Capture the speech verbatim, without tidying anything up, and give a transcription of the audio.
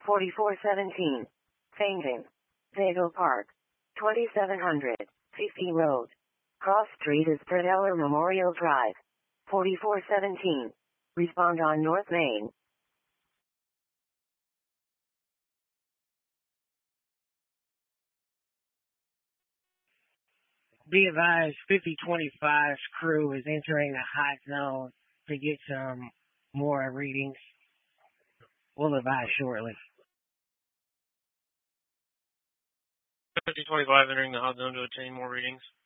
forty-four seventeen. Fainting. Vago Park. twenty-seven fifty Road. Cross Street is Predeller Memorial Drive. forty-four seventeen. Respond on North Main. Be advised, fifty twenty-five's crew is entering the hot zone to get some more readings. We'll advise shortly. fifty twenty-five entering the hot zone to obtain more readings.